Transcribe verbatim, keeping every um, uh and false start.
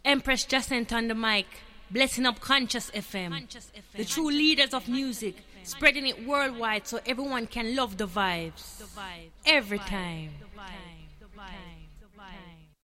Empress Jacint on the mic, blessing up Conscious F M, the true leaders of music, spreading it worldwide so everyone can love the vibes every time.